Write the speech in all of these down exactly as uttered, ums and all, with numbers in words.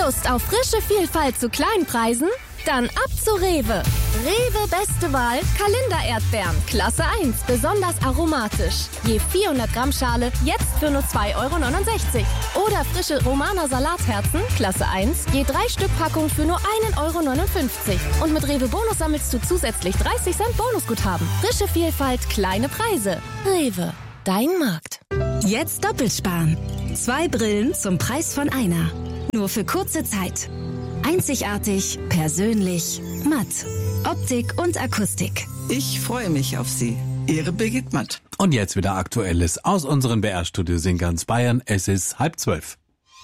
Lust auf frische Vielfalt zu Kleinpreisen? Dann ab zu Rewe. Rewe beste Wahl, Kalender-Erdbeeren, Klasse eins, besonders aromatisch. Je vierhundert Gramm Schale, jetzt für nur zwei Euro neunundsechzig. Oder frische Romaner Salatherzen, Klasse eins, je drei Stück Packung für nur ein Euro neunundfünfzig. Und mit Rewe Bonus sammelst du zusätzlich dreißig Cent Bonusguthaben. Frische Vielfalt, kleine Preise. Rewe, dein Markt. Jetzt doppelt sparen. Zwei Brillen zum Preis von einer. Nur für kurze Zeit. Einzigartig, persönlich, matt. Optik und Akustik. Ich freue mich auf Sie. Ihre Birgit Matt. Und jetzt wieder Aktuelles aus unseren B R-Studios in ganz Bayern. Es ist halb zwölf.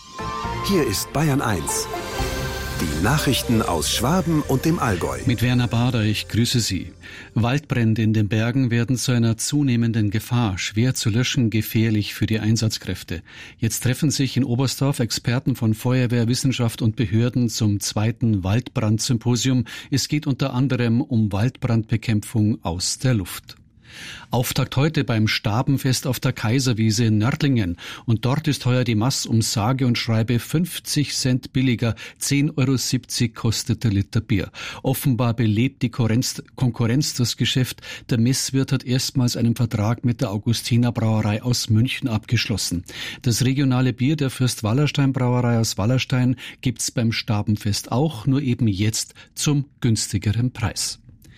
Hier ist Bayern eins. Die Nachrichten aus Schwaben und dem Allgäu. Mit Werner Bader, ich grüße Sie. Waldbrände in den Bergen werden zu einer zunehmenden Gefahr. Schwer zu löschen, gefährlich für die Einsatzkräfte. Jetzt treffen sich in Oberstdorf Experten von Feuerwehr, Wissenschaft und Behörden zum zweiten Waldbrandsymposium. Es geht unter anderem um Waldbrandbekämpfung aus der Luft. Auftakt heute beim Stabenfest auf der Kaiserwiese in Nördlingen. Und dort ist heuer die Maß um sage und schreibe fünfzig Cent billiger. zehn Euro siebzig kostet der Liter Bier. Offenbar belebt die Konkurrenz das Geschäft. Der Messwirt hat erstmals einen Vertrag mit der Augustiner Brauerei aus München abgeschlossen. Das regionale Bier der Fürst Wallerstein Brauerei aus Wallerstein gibt's beim Stabenfest auch, nur eben jetzt zum günstigeren Preis.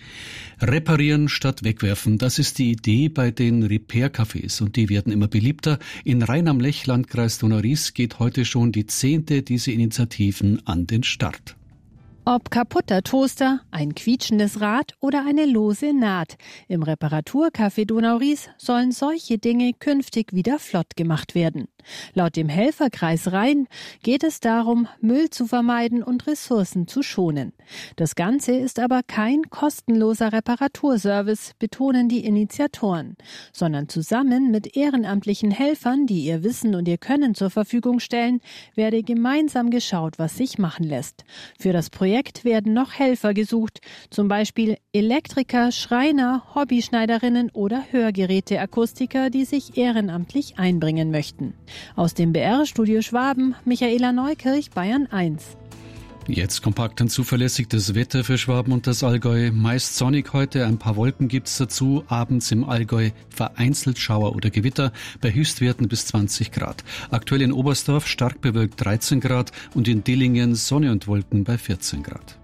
Reparieren statt wegwerfen, das ist die Idee bei den Repair-Cafés und die werden immer beliebter. In Rhein am Lech, Landkreis Donau-Ries, geht heute schon die zehnte dieser Initiativen an den Start. Ob kaputter Toaster, ein quietschendes Rad oder eine lose Naht. Im Reparaturcafé Donau-Ries sollen solche Dinge künftig wieder flott gemacht werden. Laut dem Helferkreis Rhein geht es darum, Müll zu vermeiden und Ressourcen zu schonen. Das Ganze ist aber kein kostenloser Reparaturservice, betonen die Initiatoren, sondern zusammen mit ehrenamtlichen Helfern, die ihr Wissen und ihr Können zur Verfügung stellen, werde gemeinsam geschaut, was sich machen lässt. Für das Projekt werden noch Helfer gesucht, zum Beispiel Elektriker, Schreiner, Hobbyschneiderinnen oder Hörgeräteakustiker, die sich ehrenamtlich einbringen möchten. Aus dem B R-Studio Schwaben, Michaela Neukirch, Bayern eins. Jetzt kompakt und zuverlässig das Wetter für Schwaben und das Allgäu. Meist sonnig heute, ein paar Wolken gibt's dazu. Abends im Allgäu vereinzelt Schauer oder Gewitter bei Höchstwerten bis zwanzig Grad. Aktuell in Oberstdorf stark bewölkt dreizehn Grad und in Dillingen Sonne und Wolken bei vierzehn Grad.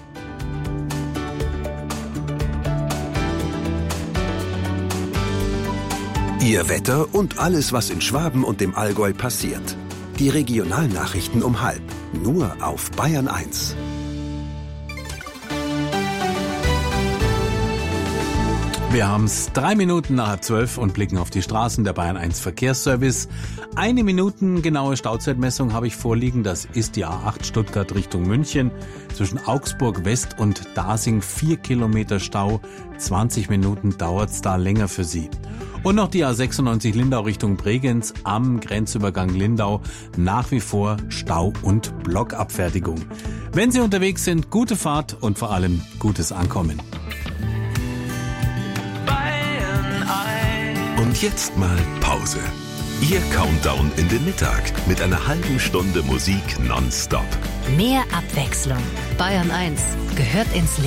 Ihr Wetter und alles, was in Schwaben und dem Allgäu passiert. Die Regionalnachrichten um halb. Nur auf Bayern eins. Wir haben es drei Minuten nach halb zwölf und blicken auf die Straßen der Bayern eins Verkehrsservice. Eine Minuten genaue Stauzeitmessung habe ich vorliegen. Das ist die A acht Stuttgart Richtung München. Zwischen Augsburg West und Dasing vier Kilometer Stau. zwanzig Minuten dauert es da länger für Sie. Und noch die A sechsundneunzig Lindau Richtung Bregenz am Grenzübergang Lindau. Nach wie vor Stau und Blockabfertigung. Wenn Sie unterwegs sind, gute Fahrt und vor allem gutes Ankommen. Und jetzt mal Pause. Ihr Countdown in den Mittag mit einer halben Stunde Musik nonstop. Mehr Abwechslung. Bayern eins gehört ins Leben.